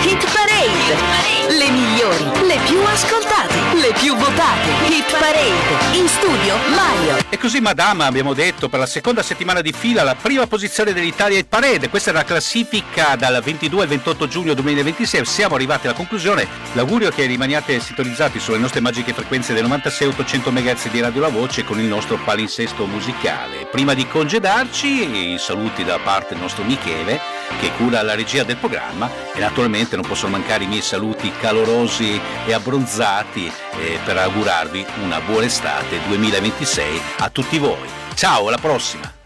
Hit Parade. Le migliori, le più ascoltate, le più votate. Hit Parade. In studio Mario. E così, Madama, abbiamo detto per la seconda settimana di fila la prima posizione dell'Italia Hit Parade. Questa è la classifica dal 22 al 28 giugno 2026. Siamo arrivati alla conclusione. L'augurio è che rimaniate sintonizzati sulle nostre magiche frequenze dei 96-800 MHz di Radio La Voce con il nostro palinsesto musicale. Prima di congedarci, i saluti da parte del nostro Michele, che cura la regia del programma, e naturalmente non possono mancare i miei saluti calorosi e abbronzati per augurarvi una buona estate 2026 a tutti voi. Ciao, alla prossima!